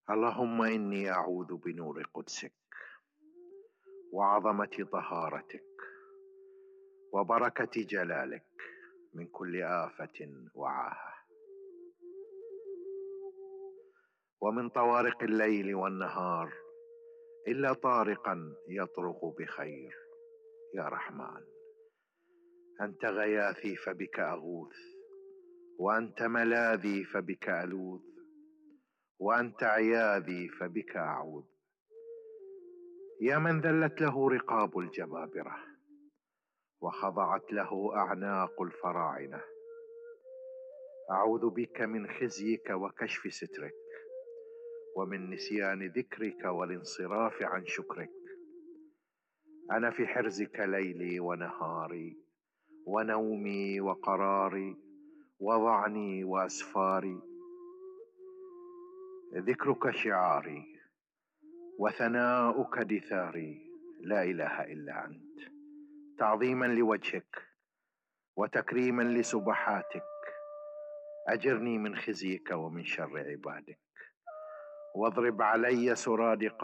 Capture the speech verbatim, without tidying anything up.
اللهم إني أعوذ بنور قدسك وعظمة طهارتك وبركة جلالك من كل آفة وعاهة، ومن طوارق الليل والنهار إلا طارقا يطرق بخير. يا رحمن، أنت غياثي فبك أغوث، وأنت ملاذي فبك ألوذ، وأنت عياذي فبك أعوذ. يا من ذلت له رقاب الجبابرة وخضعت له أعناق الفراعنة، أعوذ بك من خزيك وكشف سترك، ومن نسيان ذكرك والانصراف عن شكرك. أنا في حرزك ليلي ونهاري، ونومي وقراري، وظعني وأسفاري. ذكرك شعاري وثناؤك دثاري، لا إله إلا أنت، تعظيما لوجهك وتكريما لسبحاتك. أجرني من خزيك ومن شر عبادك، واضرب علي سرادق